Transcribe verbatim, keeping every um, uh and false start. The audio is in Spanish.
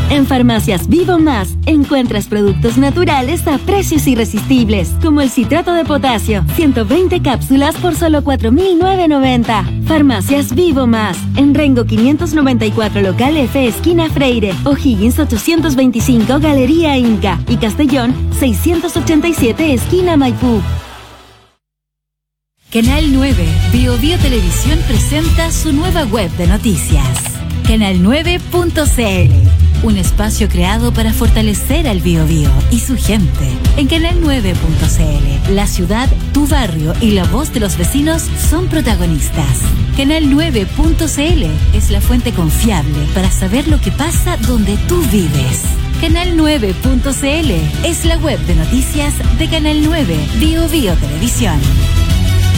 En Farmacias Vivo Más encuentras productos naturales a precios irresistibles, como el citrato de potasio, ciento veinte cápsulas por solo cuatro mil novecientos noventa. Farmacias Vivo Más, en Rengo quinientos noventa y cuatro local F, esquina Freire, O'Higgins ochocientos veinticinco, Galería Inca, y Castellón seiscientos ochenta y siete, esquina Maipú. Canal nueve Bio Bio Televisión presenta su nueva web de noticias, canal nueve punto c l, un espacio creado para fortalecer al Bio Bio y su gente. En canal nueve punto c l, la ciudad, tu barrio y la voz de los vecinos son protagonistas. canal nueve punto c l es la fuente confiable para saber lo que pasa donde tú vives. canal nueve punto c l es la web de noticias de Canal nueve Bio Bio Televisión.